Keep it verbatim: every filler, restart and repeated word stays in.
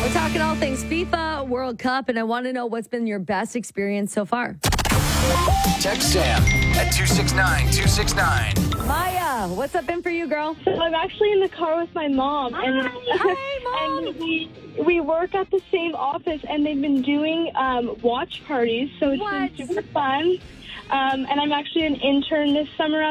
We're talking all things FIFA World Cup, and I want to know what's been your best experience so far. Text Sam at two six nine two six nine. Maya, what's that been for you, girl? So I'm actually in the car with my mom. And, Hi, Mom. and we, we work at the same office, and they've been doing um, watch parties, so it's What? been super fun. Um, and I'm actually an intern this summer